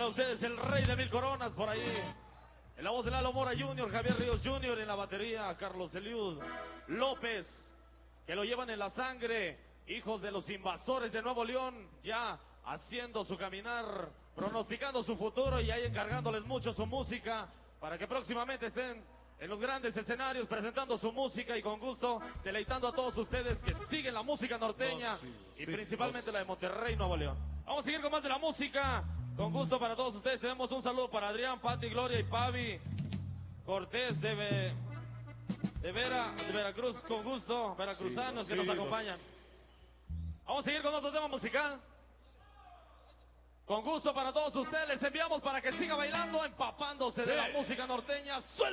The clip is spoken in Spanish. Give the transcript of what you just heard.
ustedes el rey de 1000 coronas por ahí. En la voz de Lalo Mora Jr., Javier Ríos Jr. en la batería, Carlos Eliud López, que lo llevan en la sangre. Hijos de los invasores de Nuevo León, ya haciendo su caminar, pronosticando su futuro y ahí encargándoles mucho su música para que próximamente estén en los grandes escenarios presentando su música y con gusto deleitando a todos ustedes que siguen la música norteña y principalmente la de Monterrey, Nuevo León. Vamos a seguir con más de la música, con gusto para todos ustedes. Tenemos un saludo para Adrián, Pati, Gloria y Pavi Cortés de Veracruz, con gusto, veracruzanos que nos acompañan. Vamos a seguir con otro tema musical. Con gusto para todos ustedes, les enviamos para que siga bailando, empapándose de la música norteña.